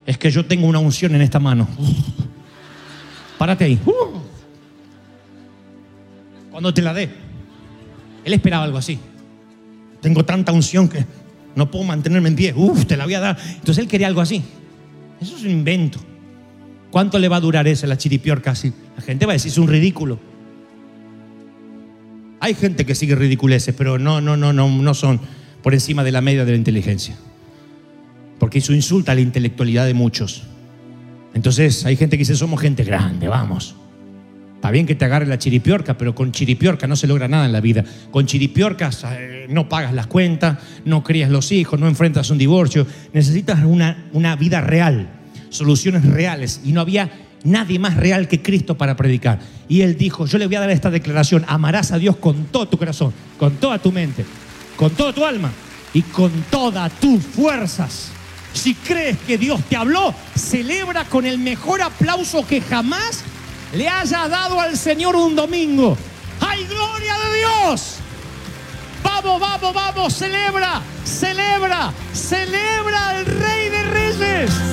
Es que yo tengo una unción en esta mano. Párate ahí. Cuando te la dé. Él esperaba algo así. Tengo tanta unción que no puedo mantenerme en pie. Te la voy a dar. Entonces él quería algo así. Eso es un invento. ¿Cuánto le va a durar esa, la chiripiorca así? La gente va a decir, es un ridículo. Hay gente que sigue ridiculeces, pero no son por encima de la media de la inteligencia. Porque eso insulta a la intelectualidad de muchos. Entonces hay gente que dice, somos gente grande, vamos. Está bien que te agarre la chiripiorca, pero con chiripiorca no se logra nada en la vida. Con chiripiorcas no pagas las cuentas, no crías los hijos, no enfrentas un divorcio. Necesitas una vida real, soluciones reales. Y no había nadie más real que Cristo para predicar. Y él dijo, yo le voy a dar esta declaración: amarás a Dios con todo tu corazón, con toda tu mente, con toda tu alma y con todas tus fuerzas. Si crees que Dios te habló, celebra con el mejor aplauso que jamás le hayas dado al Señor un domingo. ¡Ay, gloria de Dios! Vamos, vamos, vamos, celebra, celebra, celebra al Rey de Reyes.